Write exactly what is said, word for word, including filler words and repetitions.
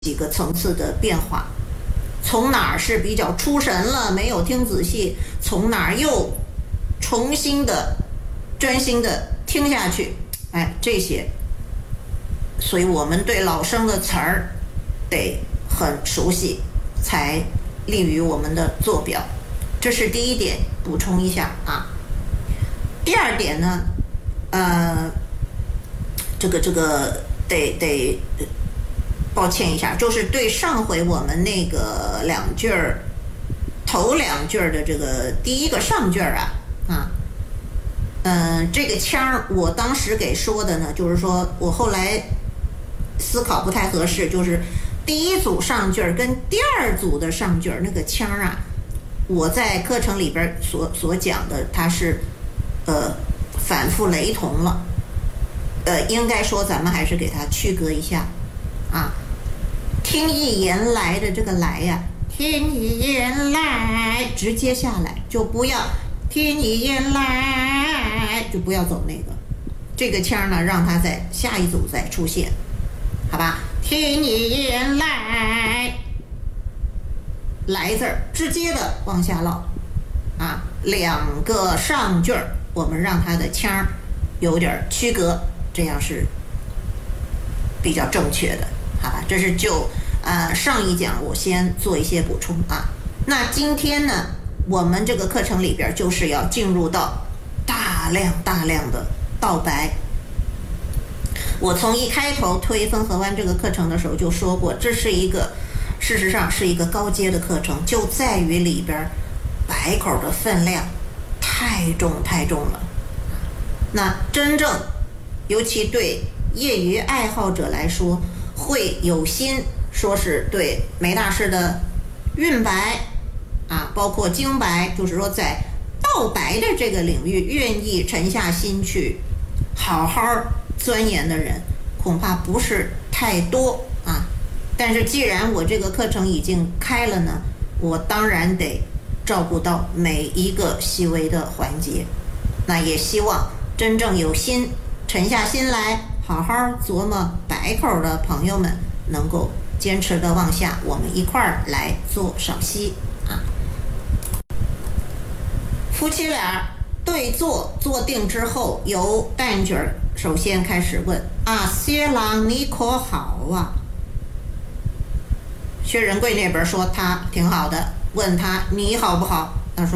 几个层次的变化，从哪儿是比较出神了，没有听仔细，从哪儿又重新的专心的听下去，哎，这些，所以我们对老生的词儿得很熟悉，才利于我们的做表。这是第一点，补充一下啊。第二点呢，呃，这个这个得得抱歉一下，就是对上回我们那个两句儿，头两句儿的这个第一个上句儿啊啊，嗯、呃，这个腔我当时给说的呢，就是说我后来思考不太合适，就是第一组上句儿跟第二组的上句儿那个腔啊，我在课程里边所所讲的，它是呃反复雷同了，呃，应该说咱们还是给它区隔一下啊。听一言来的这个来呀，听一言来直接下来，就不要听一言来，就不要走那个这个腔呢，让它在下一组再出现，好吧？听一言来，来字儿直接的往下落啊，两个上句儿我们让它的腔有点区隔，这样是比较正确的，好吧？这是就呃上一讲我先做一些补充啊。那今天呢，我们这个课程里边就是要进入到大量大量的道白。我从一开头推分河湾这个课程的时候就说过，这是一个事实上是一个高阶的课程，就在于里边白口的分量太重太重了。那真正尤其对业余爱好者来说，会有心说是对梅大师的韵白啊，包括经白，就是说在道白的这个领域愿意沉下心去好好钻研的人恐怕不是太多啊。但是既然我这个课程已经开了呢，我当然得照顾到每一个细微的环节。那也希望真正有心沉下心来好好琢磨白口的朋友们能够坚持的往下，我们一块儿来做赏析啊。夫妻俩对坐坐定之后，由旦角首先开始问啊，薛郎你可好啊？薛仁贵那边说他挺好的，问他你好不好？